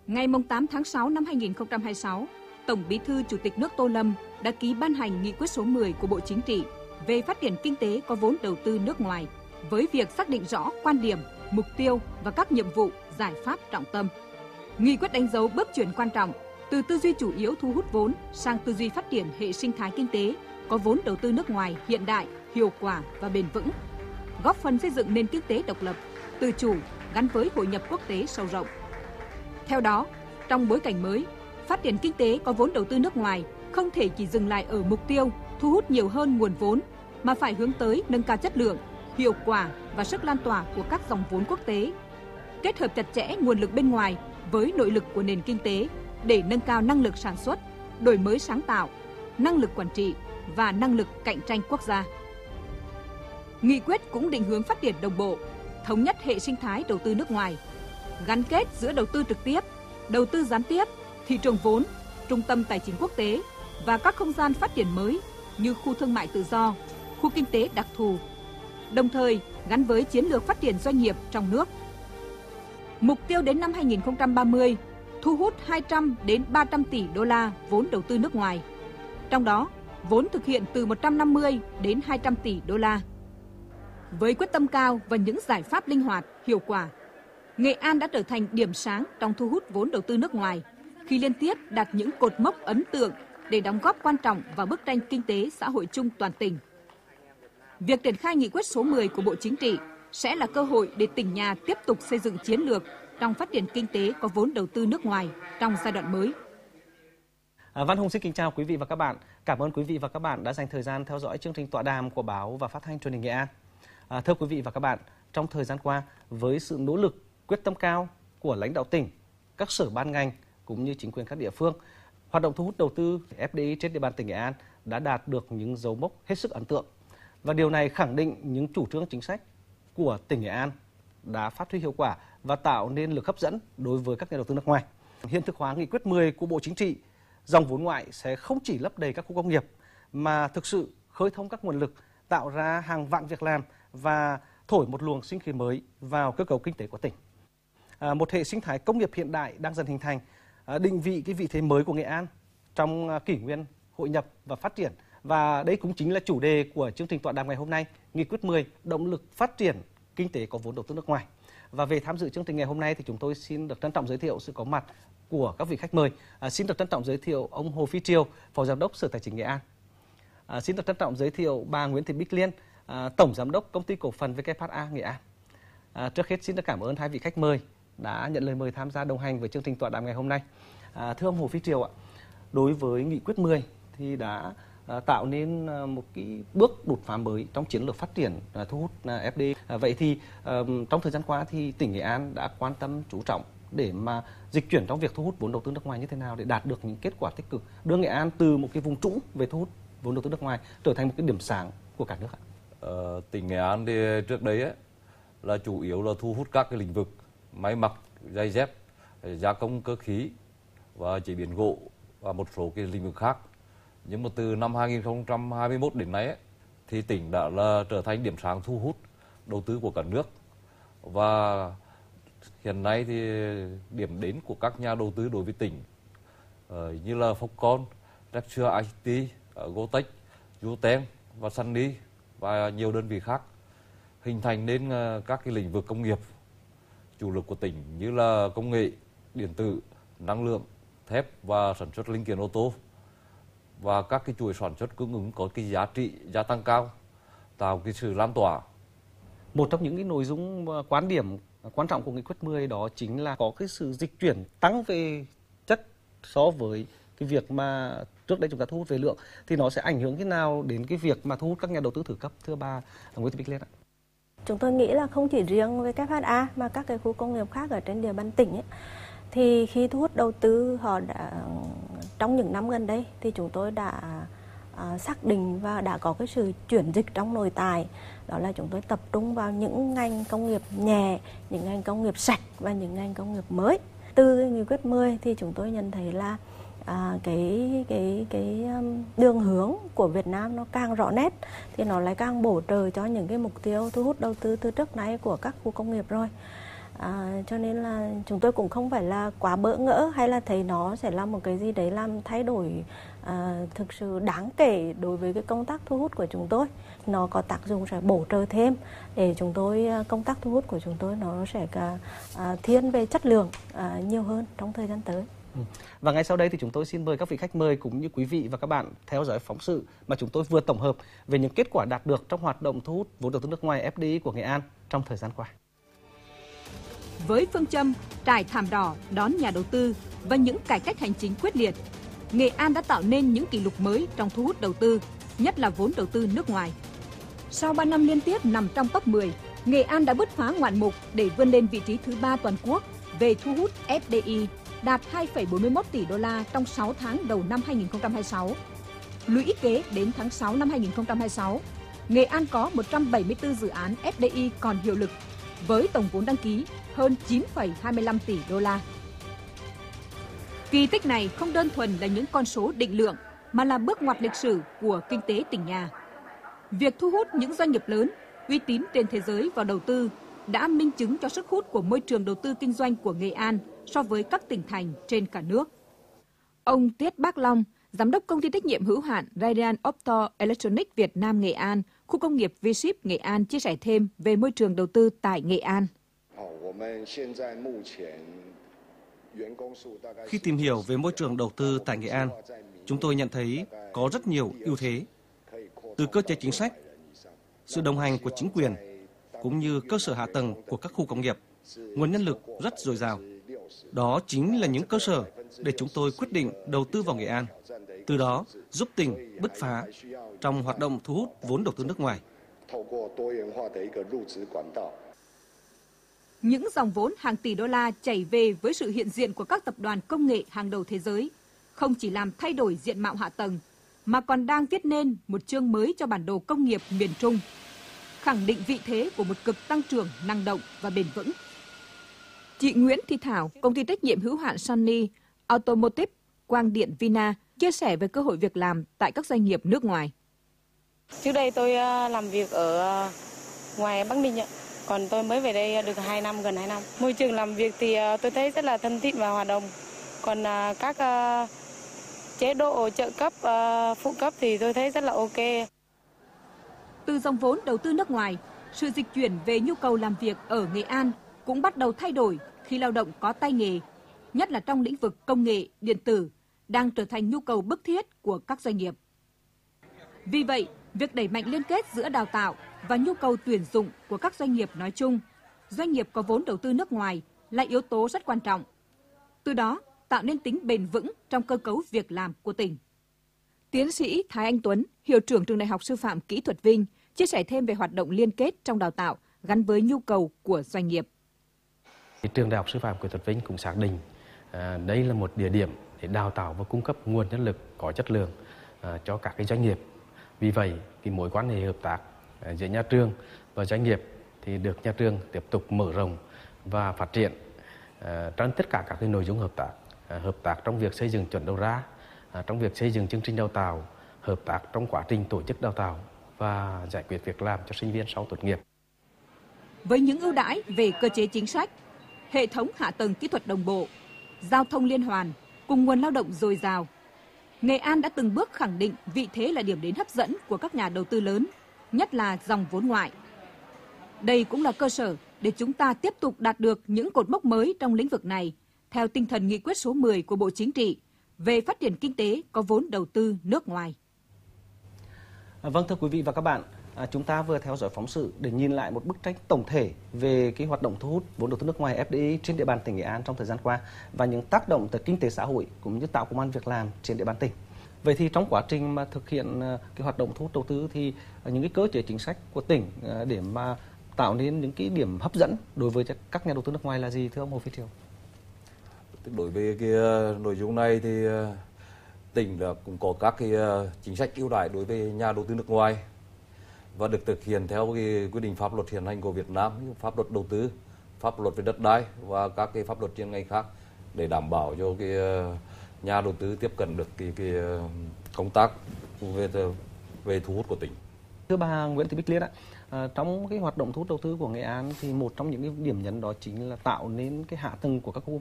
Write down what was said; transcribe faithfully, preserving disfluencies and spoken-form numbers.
Ngày tám tháng sáu năm hai nghìn không trăm hai mươi sáu, Tổng Bí thư Chủ tịch nước Tô Lâm đã ký ban hành nghị quyết số mười của Bộ Chính trị về phát triển kinh tế có vốn đầu tư nước ngoài, với việc xác định rõ quan điểm, mục tiêu và các nhiệm vụ, giải pháp trọng tâm. Nghị quyết đánh dấu bước chuyển quan trọng từ tư duy chủ yếu thu hút vốn sang tư duy phát triển hệ sinh thái kinh tế có vốn đầu tư nước ngoài hiện đại, hiệu quả và bền vững, góp phần xây dựng nền kinh tế độc lập, tự chủ gắn với hội nhập quốc tế sâu rộng. Theo đó, trong bối cảnh mới, phát triển kinh tế có vốn đầu tư nước ngoài không thể chỉ dừng lại ở mục tiêu thu hút nhiều hơn nguồn vốn, mà phải hướng tới nâng cao chất lượng, hiệu quả và sức lan tỏa của các dòng vốn quốc tế, kết hợp chặt chẽ nguồn lực bên ngoài với nội lực của nền kinh tế để nâng cao năng lực sản xuất, đổi mới sáng tạo, năng lực quản trị và năng lực cạnh tranh quốc gia. Nghị quyết cũng định hướng phát triển đồng bộ, thống nhất hệ sinh thái đầu tư nước ngoài, gắn kết giữa đầu tư trực tiếp, đầu tư gián tiếp, thị trường vốn, trung tâm tài chính quốc tế và các không gian phát triển mới như khu thương mại tự do, khu kinh tế đặc thù, đồng thời gắn với chiến lược phát triển doanh nghiệp trong nước. Mục tiêu đến năm hai nghìn không trăm ba mươi, thu hút hai trăm đến ba trăm tỷ đô la vốn đầu tư nước ngoài. Trong đó, vốn thực hiện từ một trăm năm mươi đến hai trăm tỷ đô la. Với quyết tâm cao và những giải pháp linh hoạt, hiệu quả, Nghệ An đã trở thành điểm sáng trong thu hút vốn đầu tư nước ngoài khi liên tiếp đạt những cột mốc ấn tượng để đóng góp quan trọng vào bức tranh kinh tế xã hội chung toàn tỉnh. Việc triển khai nghị quyết số mười của Bộ Chính trị sẽ là cơ hội để tỉnh nhà tiếp tục xây dựng chiến lược trong phát triển kinh tế có vốn đầu tư nước ngoài trong giai đoạn mới. À, Văn Hùng xin kính chào quý vị và các bạn. Cảm ơn quý vị và các bạn đã dành thời gian theo dõi chương trình tọa đàm của báo và phát thanh truyền hình Nghệ An. À, thưa quý vị và các bạn, trong thời gian qua, với sự nỗ lực, quyết tâm cao của lãnh đạo tỉnh, các sở ban ngành cũng như chính quyền các địa phương, hoạt động thu hút đầu tư ép đê i trên địa bàn tỉnh Nghệ An đã đạt được những dấu mốc hết sức ấn tượng. Và điều này khẳng định những chủ trương chính sách của tỉnh Nghệ An đã phát huy hiệu quả và tạo nên lực hấp dẫn đối với các nhà đầu tư nước ngoài. Hiện thực hóa nghị quyết mười của Bộ Chính trị, dòng vốn ngoại sẽ không chỉ lấp đầy các khu công nghiệp mà thực sự khơi thông các nguồn lực, tạo ra hàng vạn việc làm và thổi một luồng sinh khí mới vào cơ cấu kinh tế của tỉnh. À, một hệ sinh thái công nghiệp hiện đại đang dần hình thành, à, định vị cái vị thế mới của Nghệ An trong à, kỷ nguyên hội nhập và phát triển. Và đây cũng chính là chủ đề của chương trình tọa đàm ngày hôm nay, nghị quyết mười, động lực phát triển kinh tế có vốn đầu tư nước ngoài. Và về tham dự chương trình ngày hôm nay thì chúng tôi xin được trân trọng giới thiệu sự có mặt của các vị khách mời. À, xin được trân trọng giới thiệu ông Hồ Phi Triều, Phó Giám đốc Sở Tài chính Nghệ An. À, xin được trân trọng giới thiệu bà Nguyễn Thị Bích Liên, à, Tổng Giám đốc Công ty Cổ phần vê kép hát a Nghệ An. À, trước hết xin được cảm ơn hai vị khách mời đã nhận lời mời tham gia đồng hành với chương trình tọa đàm ngày hôm nay. À, thưa ông Hồ Phi Triều ạ, đối với nghị quyết mười thì đã à, tạo nên à, một cái bước đột phá mới trong chiến lược phát triển à, thu hút à, ép đê i. À, vậy thì à, trong thời gian qua thì tỉnh Nghệ An đã quan tâm chú trọng để mà dịch chuyển trong việc thu hút vốn đầu tư nước ngoài như thế nào để đạt được những kết quả tích cực, đưa Nghệ An từ một cái vùng trũng về thu hút vốn đầu tư nước ngoài trở thành một cái điểm sáng của cả nước ạ? Ờ, tỉnh Nghệ An thì trước đấy ấy, là chủ yếu là thu hút các cái lĩnh vực máy mặc, giày dép, gia công cơ khí và chế biến gỗ và một số cái lĩnh vực khác. Nhưng mà từ năm hai nghìn không trăm hai mươi mốt đến nay ấy, thì tỉnh đã là trở thành điểm sáng thu hút đầu tư của cả nước. Và hiện nay thì điểm đến của các nhà đầu tư đối với tỉnh uh, như là Foxconn, Rexel i tê, uh, Gotech, Yuten và Sunny và nhiều đơn vị khác hình thành nên uh, các cái lĩnh vực công nghiệp chủ lực của tỉnh như là công nghệ, điện tử, năng lượng, thép và sản xuất linh kiện ô tô, và các cái chuỗi sản xuất cung ứng có cái giá trị gia tăng cao, tạo cái sự lan tỏa. Một trong những cái nội dung quan điểm quan trọng của nghị quyết mười đó chính là có cái sự dịch chuyển tăng về chất so với cái việc mà trước đây chúng ta thu hút về lượng, thì nó sẽ ảnh hưởng thế nào đến cái việc mà thu hút các nhà đầu tư thử cấp, thưa bà Nguyễn Thị Bích Liên ạ? Chúng tôi nghĩ là không chỉ riêng vê kép hát a mà các cái khu công nghiệp khác ở trên địa bàn tỉnh ấy, thì khi thu hút đầu tư họ đã trong những năm gần đây thì chúng tôi đã à, xác định và đã có cái sự chuyển dịch trong nội tại, đó là chúng tôi tập trung vào những ngành công nghiệp nhẹ, những ngành công nghiệp sạch và những ngành công nghiệp mới. Từ cái nghị quyết mười thì chúng tôi nhận thấy là à, cái cái cái đường hướng của Việt Nam nó càng rõ nét thì nó lại càng bổ trợ cho những cái mục tiêu thu hút đầu tư từ trước nay của các khu công nghiệp rồi. À, cho nên là chúng tôi cũng không phải là quá bỡ ngỡ hay là thấy nó sẽ là một cái gì đấy làm thay đổi à, thực sự đáng kể đối với cái công tác thu hút của chúng tôi. Nó có tác dụng sẽ bổ trợ thêm để chúng tôi công tác thu hút của chúng tôi nó sẽ cả, à, thiên về chất lượng à, nhiều hơn trong thời gian tới. Và ngay sau đây thì chúng tôi xin mời các vị khách mời cũng như quý vị và các bạn theo dõi phóng sự mà chúng tôi vừa tổng hợp về những kết quả đạt được trong hoạt động thu hút vốn đầu tư nước ngoài ép đê i của Nghệ An trong thời gian qua. Với phương châm trải thảm đỏ đón nhà đầu tư và những cải cách hành chính quyết liệt, Nghệ An đã tạo nên những kỷ lục mới trong thu hút đầu tư, nhất là vốn đầu tư nước ngoài. Sau ba năm liên tiếp nằm trong top mười, Nghệ An đã bứt phá ngoạn mục để vươn lên vị trí thứ ba toàn quốc về thu hút ép đê i, đạt hai phẩy bốn mươi mốt tỷ đô la trong sáu tháng đầu năm hai nghìn không trăm hai mươi sáu. Lũy kế đến tháng sáu năm hai nghìn không trăm hai mươi sáu, Nghệ An có một trăm bảy mươi tư dự án ép đê i còn hiệu lực, với tổng vốn đăng ký hơn chín phẩy hai mươi lăm tỷ đô la. Kỳ tích này không đơn thuần là những con số định lượng, mà là bước ngoặt lịch sử của kinh tế tỉnh nhà. Việc thu hút những doanh nghiệp lớn, uy tín trên thế giới vào đầu tư đã minh chứng cho sức hút của môi trường đầu tư kinh doanh của Nghệ An so với các tỉnh thành trên cả nước. Ông Tiết Bác Long, Giám đốc Công ty trách nhiệm hữu hạn Radian Opto Electronics Việt Nam Nghệ An, khu công nghiệp V-Ship Nghệ An chia sẻ thêm về môi trường đầu tư tại Nghệ An. Khi tìm hiểu về môi trường đầu tư tại Nghệ An, chúng tôi nhận thấy có rất nhiều ưu thế. Từ cơ chế chính sách, sự đồng hành của chính quyền, cũng như cơ sở hạ tầng của các khu công nghiệp, nguồn nhân lực rất dồi dào. Đó chính là những cơ sở để chúng tôi quyết định đầu tư vào Nghệ An, từ đó giúp tỉnh bứt phá trong hoạt động thu hút vốn đầu tư nước ngoài. Những dòng vốn hàng tỷ đô la chảy về với sự hiện diện của các tập đoàn công nghệ hàng đầu thế giới, không chỉ làm thay đổi diện mạo hạ tầng, mà còn đang viết nên một chương mới cho bản đồ công nghiệp miền Trung, khẳng định vị thế của một cực tăng trưởng năng động và bền vững. Chị Nguyễn Thị Thảo, Công ty trách nhiệm hữu hạn Sunny Automotive Quang Điện Vina, chia sẻ về cơ hội việc làm tại các doanh nghiệp nước ngoài. Trước đây tôi làm việc ở ngoài Bắc Ninh, còn tôi mới về đây được hai năm, gần hai năm. Môi trường làm việc thì tôi thấy rất là thân thiện và hòa đồng. Còn các chế độ trợ cấp, phụ cấp thì tôi thấy rất là ok. Từ dòng vốn đầu tư nước ngoài, sự dịch chuyển về nhu cầu làm việc ở Nghệ An cũng bắt đầu thay đổi khi lao động có tay nghề, nhất là trong lĩnh vực công nghệ, điện tử, đang trở thành nhu cầu bức thiết của các doanh nghiệp. Vì vậy, việc đẩy mạnh liên kết giữa đào tạo và nhu cầu tuyển dụng của các doanh nghiệp nói chung, doanh nghiệp có vốn đầu tư nước ngoài là yếu tố rất quan trọng. Từ đó, tạo nên tính bền vững trong cơ cấu việc làm của tỉnh. Tiến sĩ Thái Anh Tuấn, hiệu trưởng trường Đại học Sư phạm Kỹ thuật Vinh, chia sẻ thêm về hoạt động liên kết trong đào tạo gắn với nhu cầu của doanh nghiệp. Trường Đại học Sư phạm Kỹ thuật Vinh cũng xác định à, đây là một địa điểm để đào tạo và cung cấp nguồn nhân lực có chất lượng à, cho các cái doanh nghiệp. Vì vậy, cái mối quan hệ hợp tác à, giữa nhà trường và doanh nghiệp thì được nhà trường tiếp tục mở rộng và phát triển à, trong tất cả các cái nội dung hợp tác, à, hợp tác trong việc xây dựng chuẩn đầu ra, à, trong việc xây dựng chương trình đào tạo, hợp tác trong quá trình tổ chức đào tạo và giải quyết việc làm cho sinh viên sau tốt nghiệp. Với những ưu đãi về cơ chế chính sách, hệ thống hạ tầng kỹ thuật đồng bộ, giao thông liên hoàn cùng nguồn lao động dồi dào, Nghệ An đã từng bước khẳng định vị thế là điểm đến hấp dẫn của các nhà đầu tư lớn, nhất là dòng vốn ngoại. Đây cũng là cơ sở để chúng ta tiếp tục đạt được những cột mốc mới trong lĩnh vực này, theo tinh thần nghị quyết số mười của Bộ Chính trị về phát triển kinh tế có vốn đầu tư nước ngoài. À, vâng, thưa quý vị và các bạn, à, chúng ta vừa theo dõi phóng sự để nhìn lại một bức tranh tổng thể về cái hoạt động thu hút vốn đầu tư nước ngoài ép đê i trên địa bàn tỉnh Nghệ An trong thời gian qua và những tác động tới kinh tế xã hội cũng như tạo công ăn việc làm trên địa bàn tỉnh. Vậy thì trong quá trình mà thực hiện cái hoạt động thu hút đầu tư thì những cái cơ chế chính sách của tỉnh để mà tạo nên những cái điểm hấp dẫn đối với các nhà đầu tư nước ngoài là gì, thưa ông Hồ Phi Triều? Đối với cái nội dung này thì tỉnh là cũng có các cái chính sách ưu đãi đối với nhà đầu tư nước ngoài và được thực hiện theo cái quy định pháp luật hiện hành của Việt Nam, pháp luật đầu tư, pháp luật về đất đai và các cái pháp luật chuyên ngành khác để đảm bảo cho cái nhà đầu tư tiếp cận được cái, cái công tác về về thu hút của tỉnh. Thưa bà Nguyễn Thị Bích Liên ạ, À, trong cái hoạt động thu hút đầu tư của Nghệ An thì một trong những cái điểm nhấn đó chính là tạo nên cái hạ tầng của các khu